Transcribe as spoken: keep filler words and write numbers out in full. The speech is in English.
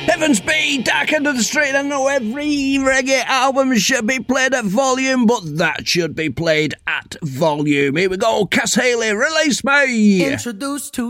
Evans B, Dark End of the Street. I know every reggae album should be played at volume, but that should be played at volume. Here we go, Cass Haley, Release Me. Introduced to